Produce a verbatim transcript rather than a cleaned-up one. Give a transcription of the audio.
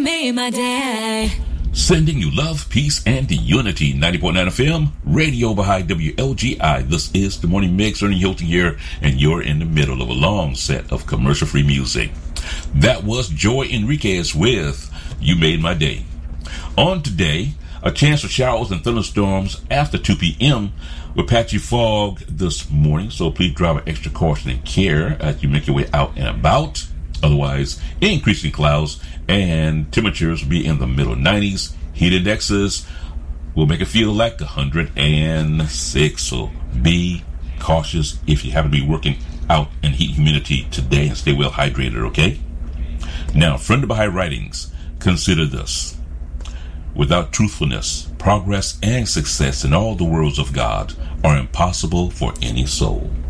made my day. Sending you love, peace, and unity. ninety point nine F M, Radio Baha'i W L G I. This is the Morning Mix. Ernie Hilton here, and you're in the middle of a long set of commercial-free music. That was Joy Enriquez with You Made My Day. On today, a chance for showers and thunderstorms after two p.m. with patchy fog this morning, so please drive with extra caution and care as you make your way out and about. Otherwise, increasing clouds and temperatures will be in the middle nineties. Heat indexes will make it feel like one hundred six. So be cautious if you happen to be working out in heat and humidity today, and stay well hydrated, okay? Now, friend of Baha'i Writings, consider this. Without truthfulness, progress and success in all the worlds of God are impossible for any soul.